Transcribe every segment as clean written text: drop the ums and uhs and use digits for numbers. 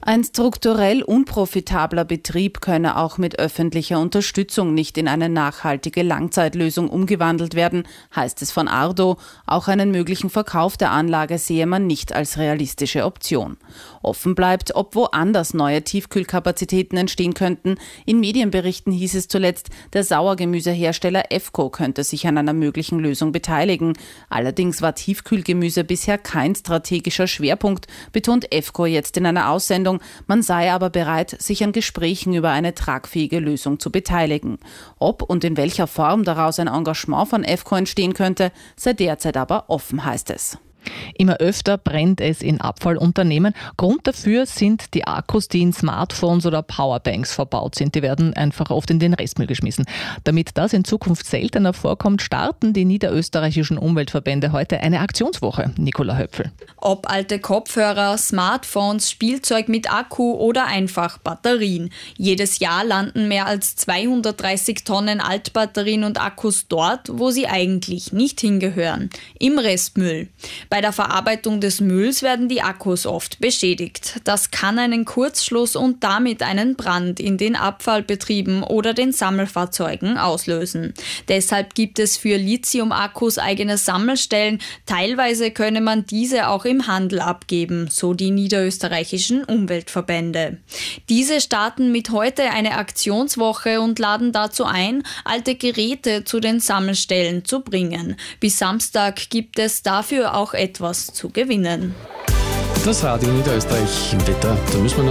Ein strukturell unprofitabler Betrieb könne auch mit öffentlicher Unterstützung nicht in eine nachhaltige Langzeitlösung umgewandelt werden, heißt es von Ardo. Auch einen möglichen Verkauf der Anlage sehe man nicht als realistische Option. Offen bleibt, ob woanders neue Tiefkühlkapazitäten entstehen könnten. In Medienberichten hieß es zuletzt, der Sauergemüsehersteller Effco könnte sich an einer möglichen Lösung beteiligen. Allerdings war Tiefkühlgemüse bisher kein strategischer Schwerpunkt, betont Effco jetzt in einer Aussendung. Man sei aber bereit, sich an Gesprächen über eine tragfähige Lösung zu beteiligen. Ob und in welcher Form daraus ein Engagement von Effco entstehen könnte, sei derzeit aber offen, heißt es. Immer öfter brennt es in Abfallunternehmen. Grund dafür sind die Akkus, die in Smartphones oder Powerbanks verbaut sind. Die werden einfach oft in den Restmüll geschmissen. Damit das in Zukunft seltener vorkommt, starten die niederösterreichischen Umweltverbände heute eine Aktionswoche. Nicola Höpfel. Ob alte Kopfhörer, Smartphones, Spielzeug mit Akku oder einfach Batterien. Jedes Jahr landen mehr als 230 Tonnen Altbatterien und Akkus dort, wo sie eigentlich nicht hingehören, im Restmüll. Bei der Verarbeitung des Mülls werden die Akkus oft beschädigt. Das kann einen Kurzschluss und damit einen Brand in den Abfallbetrieben oder den Sammelfahrzeugen auslösen. Deshalb gibt es für Lithium-Akkus eigene Sammelstellen. Teilweise könne man diese auch im Handel abgeben, so die niederösterreichischen Umweltverbände. Diese starten mit heute eine Aktionswoche und laden dazu ein, alte Geräte zu den Sammelstellen zu bringen. Bis Samstag gibt es dafür auch etwas zu gewinnen. Das Radio Niederösterreich Wetter, da müssen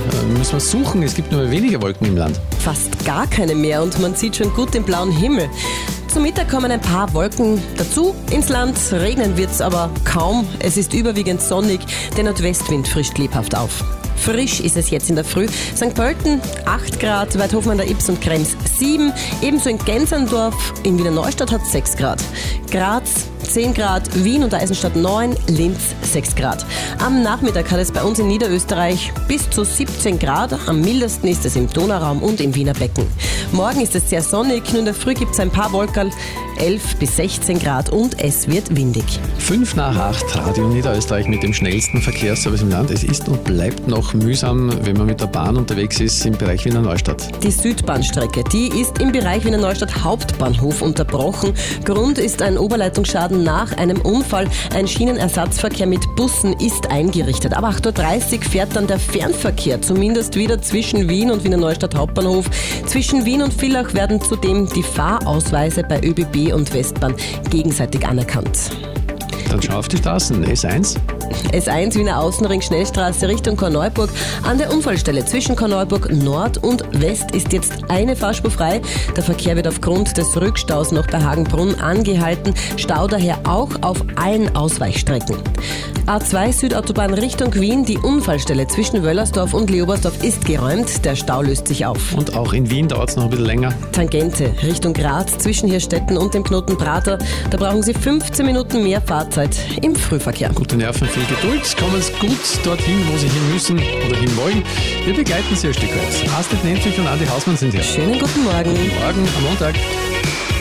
wir suchen, es gibt nur weniger Wolken im Land. Fast gar keine mehr und man sieht schon gut den blauen Himmel. Zum Mittag kommen ein paar Wolken dazu ins Land, regnen wird es aber kaum. Es ist überwiegend sonnig, der Nordwestwind frischt lebhaft auf. Frisch ist es jetzt in der Früh. St. Pölten 8 Grad, Weidhofen an der Ybbs und Krems 7, ebenso in Gensendorf, in Wiener Neustadt hat 6 Grad. Graz 10 Grad, Wien und Eisenstadt 9, Linz 6 Grad. Am Nachmittag hat es bei uns in Niederösterreich bis zu 17 Grad. Am mildesten ist es im Donauraum und im Wiener Becken. Morgen ist es sehr sonnig, nur in der Früh gibt es ein paar Wolkerl, 11 bis 16 Grad und es wird windig. 5 nach 8, Radio Niederösterreich mit dem schnellsten Verkehrsservice im Land. Es ist und bleibt noch mühsam, wenn man mit der Bahn unterwegs ist im Bereich Wiener Neustadt. Die Südbahnstrecke, die ist im Bereich Wiener Neustadt Hauptbahnhof unterbrochen. Grund ist ein Oberleitungsschaden nach einem Unfall. Ein Schienenersatzverkehr mit Bussen ist eingerichtet. Aber 8.30 Uhr fährt dann der Fernverkehr zumindest wieder zwischen Wien und Wiener Neustadt Hauptbahnhof. Zwischen Wien und Villach werden zudem die Fahrausweise bei ÖBB und Westbahn gegenseitig anerkannt. Dann schau auf die Straßen. S1. S1 Wiener Außenring Schnellstraße Richtung Korneuburg. An der Unfallstelle zwischen Korneuburg Nord und West ist jetzt eine Fahrspur frei. Der Verkehr wird aufgrund des Rückstaus noch bei Hagenbrunn angehalten. Stau daher auch auf allen Ausweichstrecken. A2 Südautobahn Richtung Wien. Die Unfallstelle zwischen Wöllersdorf und Leobersdorf ist geräumt. Der Stau löst sich auf. Und auch in Wien dauert es noch ein bisschen länger. Tangente Richtung Graz zwischen Hirstetten und dem Knoten Prater. Da brauchen Sie 15 Minuten mehr Fahrzeit im Frühverkehr. Gute Nerven, viel Geduld. Kommen Sie gut dorthin, wo Sie hin müssen oder hin wollen. Wir begleiten Sie ein Stück weit. Astrid Nenzwig und Andi Hausmann sind hier. Schönen guten Morgen. Morgen am Montag.